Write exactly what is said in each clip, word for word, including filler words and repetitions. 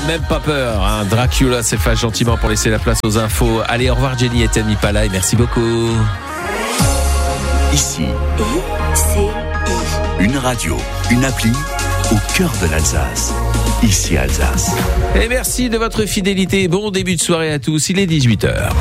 même pas peur. Hein. Dracula s'efface gentiment pour laisser la place aux infos. Allez, au revoir Jenny et Temi Palay, merci beaucoup. Ici, une radio, une appli au cœur de l'Alsace. Ici Alsace. Et merci de votre fidélité. Bon début de soirée à tous. Il est dix-huit heures.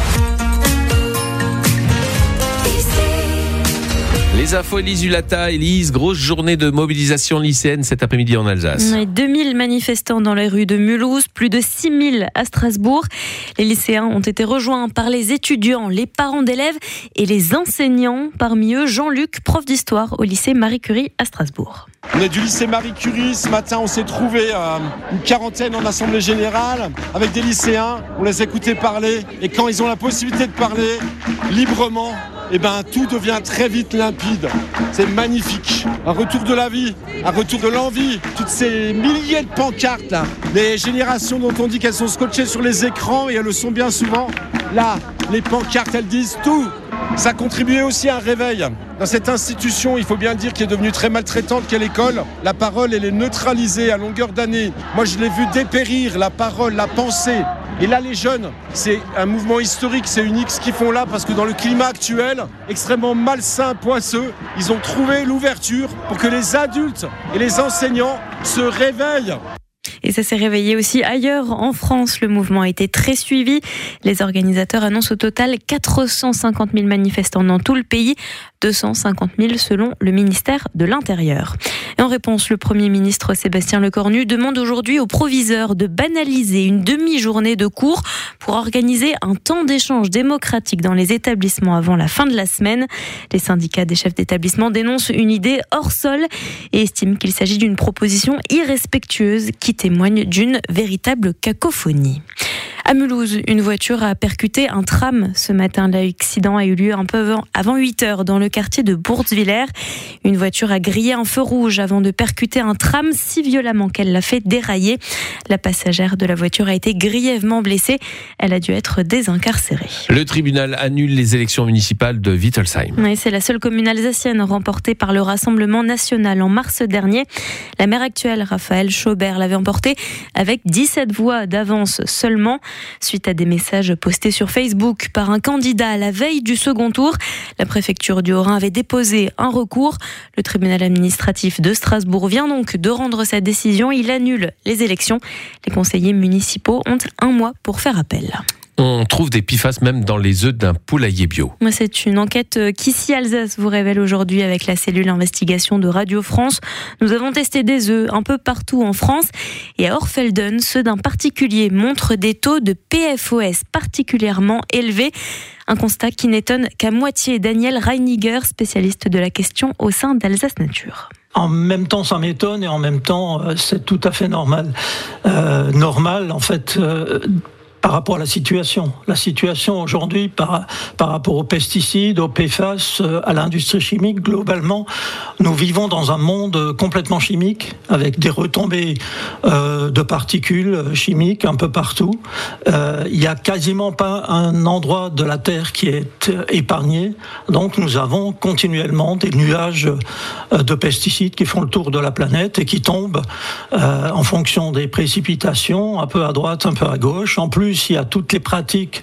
Les infos, Élise Ulata. Élise, grosse journée de mobilisation lycéenne cet après-midi en Alsace. deux mille manifestants dans les rues de Mulhouse, plus de six mille à Strasbourg. Les lycéens ont été rejoints par les étudiants, les parents d'élèves et les enseignants. Parmi eux, Jean-Luc, prof d'histoire au lycée Marie Curie à Strasbourg. On est du lycée Marie Curie. Ce matin, on s'est trouvé euh, une quarantaine en assemblée générale avec des lycéens. On les écoutait parler et quand ils ont la possibilité de parler librement, eh ben, tout devient très vite limpide. C'est magnifique. Un retour de la vie, un retour de l'envie. Toutes ces milliers de pancartes, là, les générations dont on dit qu'elles sont scotchées sur les écrans et elles le sont bien souvent. Là, les pancartes, elles disent tout. Ça contribuait aussi à un réveil. Dans cette institution, il faut bien dire, qui est devenue très maltraitante qu'est l'école, la parole, elle est neutralisée à longueur d'année. Moi, je l'ai vu dépérir, la parole, la pensée. Et là, les jeunes, c'est un mouvement historique, c'est unique ce qu'ils font là, parce que dans le climat actuel, extrêmement malsain, poisseux, ils ont trouvé l'ouverture pour que les adultes et les enseignants se réveillent. Et ça s'est réveillé aussi ailleurs en France. Le mouvement a été très suivi. Les organisateurs annoncent au total quatre cent cinquante mille manifestants dans tout le pays, deux cent cinquante mille selon le ministère de l'Intérieur. Et en réponse, le Premier ministre Sébastien Lecornu demande aujourd'hui aux proviseurs de banaliser une demi-journée de cours pour organiser un temps d'échange démocratique dans les établissements avant la fin de la semaine. Les syndicats des chefs d'établissement dénoncent une idée hors sol et estiment qu'il s'agit d'une proposition irrespectueuse qui témoigne d'une véritable cacophonie. À Mulhouse, une voiture a percuté un tram ce matin. L'accident a eu lieu un peu avant huit heures dans le quartier de Bourzwiller. Une voiture a grillé un feu rouge avant de percuter un tram si violemment qu'elle l'a fait dérailler. La passagère de la voiture a été grièvement blessée. Elle a dû être désincarcérée. Le tribunal annule les élections municipales de Wittelsheim. Oui, c'est la seule commune alsacienne remportée par le Rassemblement national en mars dernier. La maire actuelle, Raphaël Schaubert, l'avait emportée avec dix-sept voix d'avance seulement. Suite à des messages postés sur Facebook par un candidat à la veille du second tour, la préfecture du Haut-Rhin avait déposé un recours. Le tribunal administratif de Strasbourg vient donc de rendre sa décision. Il annule les élections. Les conseillers municipaux ont un mois pour faire appel. On trouve des P F A S même dans les œufs d'un poulailler bio. C'est une enquête qu'Ici Alsace vous révèle aujourd'hui avec la cellule investigation de Radio France. Nous avons testé des œufs un peu partout en France et à Orfelden, ceux d'un particulier montrent des taux de P F O S particulièrement élevés. Un constat qui n'étonne qu'à moitié Daniel Reiniger, spécialiste de la question au sein d'Alsace Nature. En même temps, ça m'étonne et en même temps, c'est tout à fait normal. Euh, normal, en fait... Euh, Par rapport à la situation. La situation aujourd'hui, par, par rapport aux pesticides, aux P F A S, à l'industrie chimique, globalement, nous vivons dans un monde complètement chimique, avec des retombées euh, de particules chimiques un peu partout. Euh, il n'y a quasiment pas un endroit de la Terre qui est épargné. Donc nous avons continuellement des nuages de pesticides qui font le tour de la planète et qui tombent euh, en fonction des précipitations, un peu à droite, un peu à gauche. En plus, il y a toutes les pratiques,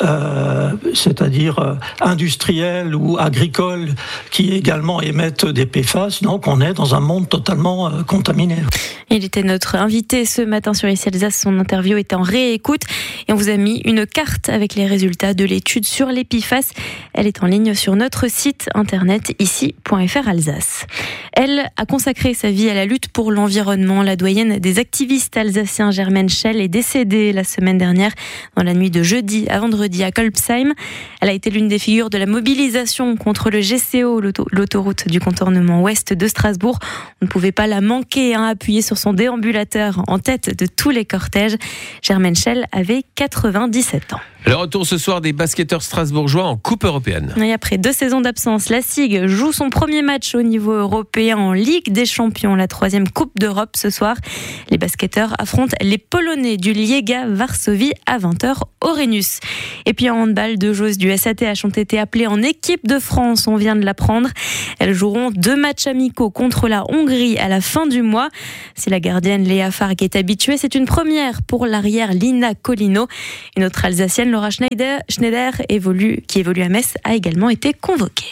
euh, c'est-à-dire euh, industrielles ou agricoles, qui également émettent des P F A S. Donc, on est dans un monde totalement euh, contaminé. Il était notre invité ce matin sur Ici Alsace. Son interview est en réécoute et on vous a mis une carte avec les résultats de l'étude sur les P F A S. Elle est en ligne sur notre site internet ici point f r Alsace. Elle a consacré sa vie à la lutte pour l'environnement. La doyenne des activistes alsaciens, Germaine Schell, est décédée la semaine dernière dans la nuit de jeudi à vendredi à Kolbsheim. Elle a été l'une des figures de la mobilisation contre le G C O, l'auto- l'autoroute du contournement ouest de Strasbourg. On ne pouvait pas la manquer, hein, appuyée sur son déambulateur en tête de tous les cortèges. Germaine Schell avait quatre-vingt-dix-sept ans. Le retour ce soir des basketteurs strasbourgeois en Coupe européenne. Et après deux saisons d'absence, la S I G joue son premier match au niveau européen en Ligue des Champions, la troisième Coupe d'Europe ce soir. Les basketteurs affrontent les Polonais du Legia Varsovie à vingt heures au Rhenus. Et puis en handball, deux joueuses du S A T H ont été appelées en équipe de France, on vient de l'apprendre. Elles joueront deux matchs amicaux contre la Hongrie à la fin du mois. Si la gardienne Léa Fargue est habituée, c'est une première pour l'arrière Lina Colino. Une autre Alsacienne, Laura Schneider, Schneider évolue, qui évolue à Metz, a également été convoquée.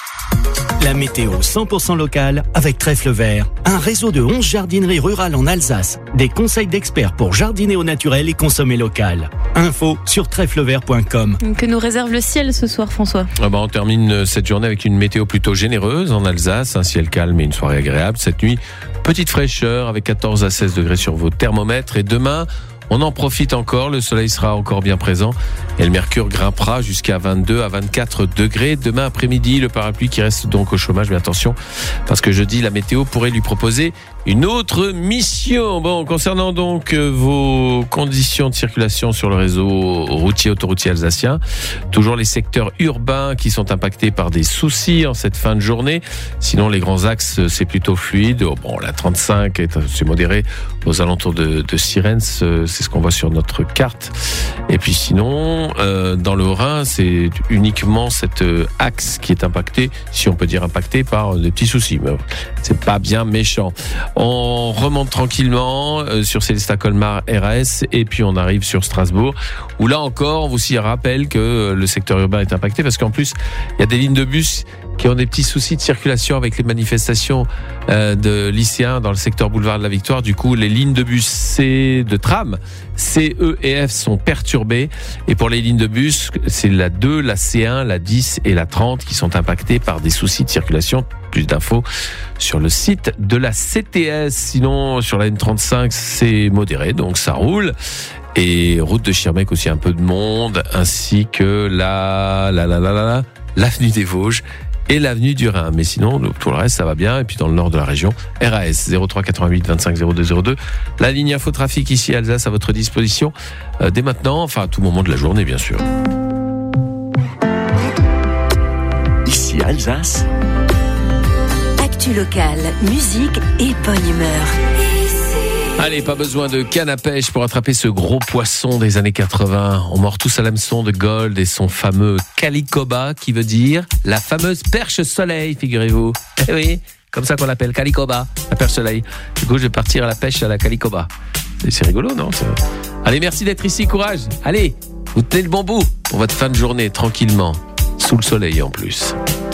La météo cent pour cent locale avec Trèfle Vert, un réseau de onze jardineries rurales en Alsace. Des conseils d'experts pour jardiner au naturel et consommer local. Info sur trèfle vert point com. Que nous réserve le ciel ce soir, François? Ah bah on termine cette journée avec une météo plutôt généreuse en Alsace, un ciel calme et une soirée agréable. Cette nuit, petite fraîcheur avec quatorze à seize degrés sur vos thermomètres. Et demain, on en profite encore, le soleil sera encore bien présent et le mercure grimpera jusqu'à vingt-deux à vingt-quatre degrés. Demain après-midi, le parapluie qui reste donc au chômage, mais attention, parce que jeudi, la météo pourrait lui proposer une autre mission. Bon, concernant donc vos conditions de circulation sur le réseau routier, autoroutier alsacien, toujours les secteurs urbains qui sont impactés par des soucis en cette fin de journée. Sinon, les grands axes, c'est plutôt fluide. Bon, la trente-cinq est assez modérée aux alentours de, de Sirens, c'est ce qu'on voit sur notre carte. Et puis sinon, euh, dans le Rhin, c'est uniquement cet euh, axe qui est impacté, si on peut dire impacté par des petits soucis. Mais c'est pas bien méchant. On remonte tranquillement euh, sur Célestat Colmar R A S et puis on arrive sur Strasbourg où là encore on vous aussi rappelle que le secteur urbain est impacté parce qu'en plus il y a des lignes de bus qui ont des petits soucis de circulation avec les manifestations euh, de lycéens dans le secteur boulevard de la Victoire. Du coup, les lignes de bus C, de tram, C, E et F sont perturbées. Et pour les lignes de bus, c'est la deux, la C un, la dix et la trente qui sont impactées par des soucis de circulation. Plus d'infos sur le site de la C T S. Sinon, sur la N trente-cinq, c'est modéré, donc ça roule. Et route de Schirmeck aussi un peu de monde, ainsi que la, la, la, la, la, la l'avenue des Vosges et l'avenue du Rhin. Mais sinon, tout le reste, ça va bien. Et puis dans le nord de la région, R A S zéro trois quatre-vingt-huit vingt-cinq zéro deux zéro deux. La ligne infotrafic ici à Alsace à votre disposition euh, dès maintenant, enfin à tout moment de la journée, bien sûr. Ici Alsace. Actu locale, musique et bonne humeur. Allez, pas besoin de canne à pêche pour attraper ce gros poisson des années quatre-vingts. On mord tous à l'hameçon de Gold et son fameux calicoba, qui veut dire la fameuse perche soleil, figurez-vous. Eh oui, comme ça qu'on l'appelle, calicoba, la perche soleil. Du coup, je vais partir à la pêche à la calicoba. C'est, c'est rigolo, non? C'est... Allez, merci d'être ici, courage. Allez, vous tenez le bon bout pour votre fin de journée, tranquillement, sous le soleil en plus.